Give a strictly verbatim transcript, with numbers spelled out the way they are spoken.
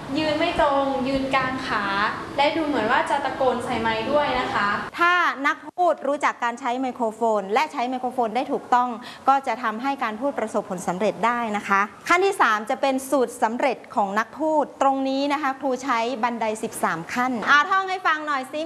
ยืนไม่ตรงยืนกลางขาและดูเหมือนว่าจะตะโกนใส่ไมค์ด้วยนะคะถ้านักพูดรู้จักการใช้ไมโครโฟนและใช้ไมโครโฟนได้ถูกต้องก็จะทำให้การพูดประสบผลสำเร็จได้นะคะขั้นที่สามจะเป็นสูตรสำเร็จของนักพูดตรงนี้นะคะครูใช้บันไดสิบสามขั้นอ่าท่องให้ฟังหน่อยซิ